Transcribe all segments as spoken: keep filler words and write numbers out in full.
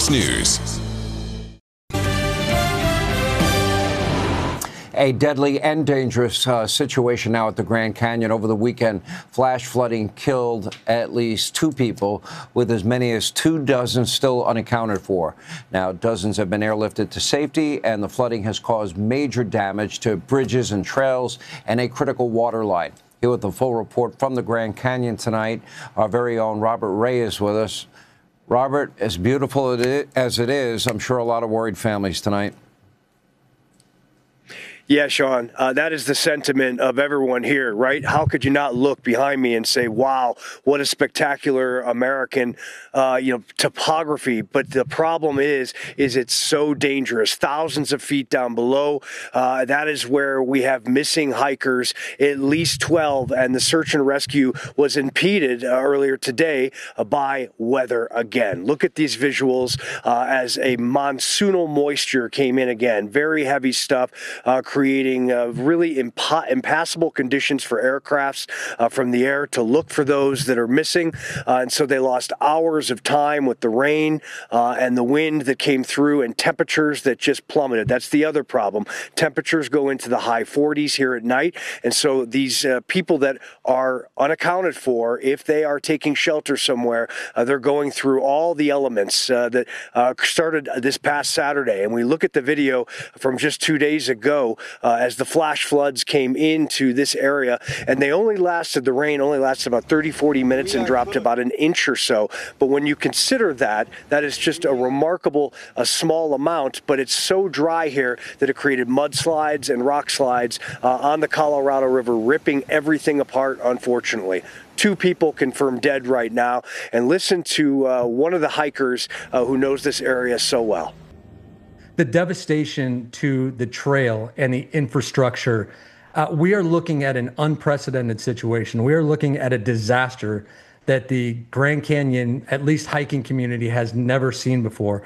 Fox News. A deadly and dangerous uh, situation now at the Grand Canyon. Over the weekend, flash flooding killed at least two people, with as many as two dozen still unaccounted for. Now, dozens have been airlifted to safety, and the flooding has caused major damage to bridges and trails and a critical water line. Here with the full report from the Grand Canyon tonight, our very own Robert Ray is with us. Robert, as beautiful as it is, I'm sure a lot of worried families tonight. Yeah, Sean, uh, that is the sentiment of everyone here, right? How could you not look behind me and say, wow, what a spectacular American, uh, you know, topography. But the problem is, is it's so dangerous. Thousands of feet down below. Uh, that is where we have missing hikers, at least twelve. And the search and rescue was impeded uh, earlier today uh, by weather again. Look at these visuals uh, as a monsoonal moisture came in again. Very heavy stuff. Uh, creating uh, really impa impassable conditions for aircrafts uh, from the air to look for those that are missing. Uh, and so they lost hours of time with the rain uh, and the wind that came through and temperatures that just plummeted. That's the other problem. Temperatures go into the high forties here at night. And so these uh, people that are unaccounted for, if they are taking shelter somewhere, uh, they're going through all the elements uh, that uh, started this past Saturday. And we look at the video from just two days ago, Uh, as the flash floods came into this area, and they only lasted, the rain only lasted about thirty, forty minutes and dropped about an inch or so. But when you consider that, that is just a remarkable, a small amount, but it's so dry here that it created mudslides and rock slides uh, on the Colorado River, ripping everything apart, unfortunately. Two people confirmed dead right now. And listen to uh, one of the hikers uh, who knows this area so well. The devastation to the trail and the infrastructure, uh, we are looking at an unprecedented situation. We are looking at a disaster that the Grand Canyon, at least hiking community, has never seen before.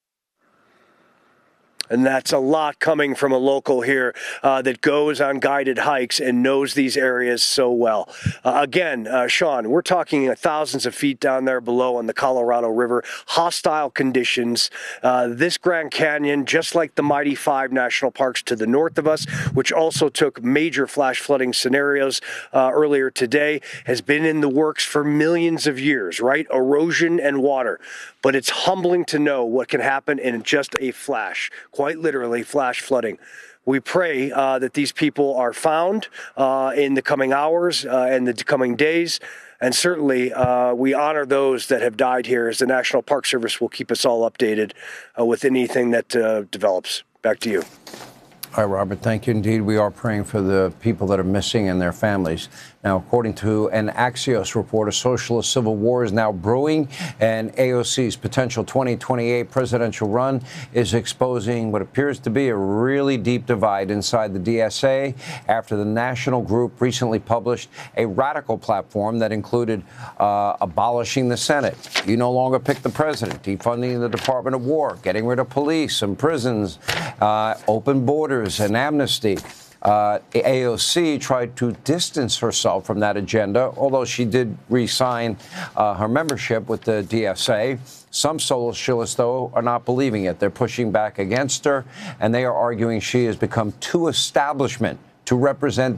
And that's a lot coming from a local here uh, that goes on guided hikes and knows these areas so well. Uh, again, uh, Sean, we're talking uh, thousands of feet down there below on the Colorado River, hostile conditions. Uh, this Grand Canyon, just like the Mighty Five national parks to the north of us, which also took major flash flooding scenarios uh, earlier today, has been in the works for millions of years, right? Erosion and water. But it's humbling to know what can happen in just a flash. Quite literally, flash flooding. We pray uh, that these people are found uh, in the coming hours uh, and the coming days. And certainly, uh, we honor those that have died here, as the National Park Service will keep us all updated uh, with anything that uh, develops. Back to you. All right, Robert, thank you indeed. We are praying for the people that are missing and their families. Now, according to an Axios report, a socialist civil war is now brewing, and A O C's potential twenty twenty-eight presidential run is exposing what appears to be a really deep divide inside the D S A after the national group recently published a radical platform that included uh, abolishing the Senate. You no longer pick the president, defunding the Department of War, getting rid of police and prisons, uh, open borders and amnesty. Uh, A O C tried to distance herself from that agenda, although she did re-sign uh, her membership with the D S A. Some socialists, though, are not believing it. They're pushing back against her, and they are arguing she has become too establishment to represent